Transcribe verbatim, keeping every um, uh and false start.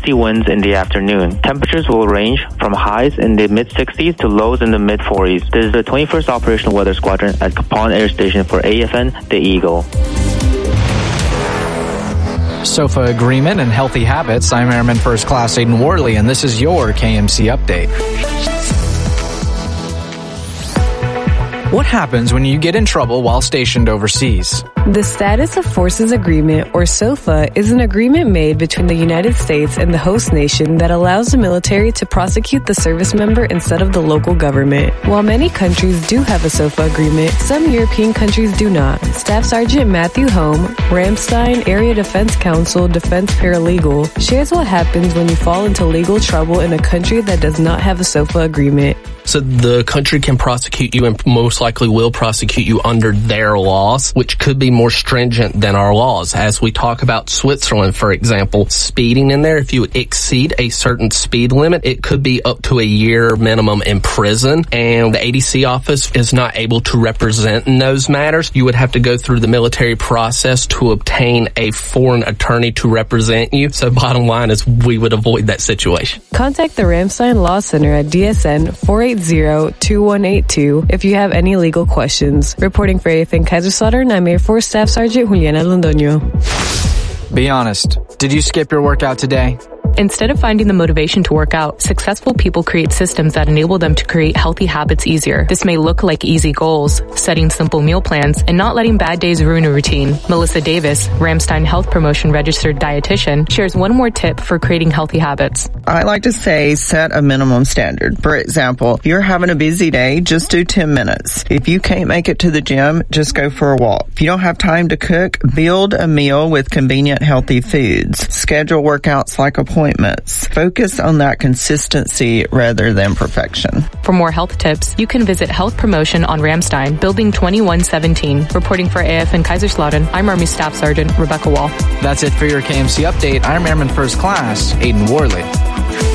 gusty winds in the afternoon. Temperatures will range from highs in the mid-sixties to lows in the mid-forties. This is the twenty-first Operational Weather Squadron at Kapon Air Station for A F N, The Eagle. SOFA Agreement and Healthy Habits. I'm Airman First Class Aiden Worley, and this is your K M C Update. What happens when you get in trouble while stationed overseas? The Status of Forces Agreement, or SOFA, is an agreement made between the United States and the host nation that allows the military to prosecute the service member instead of the local government. While many countries do have a SOFA agreement, some European countries do not. Staff Sergeant Matthew Home, Ramstein Area Defense Council Defense Paralegal, shares what happens when you fall into legal trouble in a country that does not have a SOFA agreement. So the country can prosecute you and most likely will prosecute you under their laws, which could be more stringent than our laws. As we talk about Switzerland, for example, speeding in there, if you exceed a certain speed limit, it could be up to a year minimum in prison. And the A D C office is not able to represent in those matters. You would have to go through the military process to obtain a foreign attorney to represent you. So bottom line is we would avoid that situation. Contact the Ramstein Law Center at D S N four eight zero, two one eight two if you have any legal questions. Reporting for A F N Kaiserslautern, I'm Air Force Staff Sergeant Juliana Londoño. Be honest, did you skip your workout today? Instead of finding the motivation to work out, successful people create systems that enable them to create healthy habits easier. This may look like easy goals, setting simple meal plans, and not letting bad days ruin a routine. Melissa Davis, Ramstein Health Promotion registered dietitian, shares one more tip for creating healthy habits. I like to say set a minimum standard. For example, if you're having a busy day, just do ten minutes. If you can't make it to the gym, just go for a walk. If you don't have time to cook, build a meal with convenient, healthy foods. Schedule workouts like appointments. Focus on that consistency rather than perfection. For more health tips, you can visit Health Promotion on Ramstein, Building twenty-one seventeen. Reporting for A F N Kaiserslautern, I'm Army Staff Sergeant Rebecca Wall. That's it for your K M C Update. I'm Airman First Class Aiden Worley.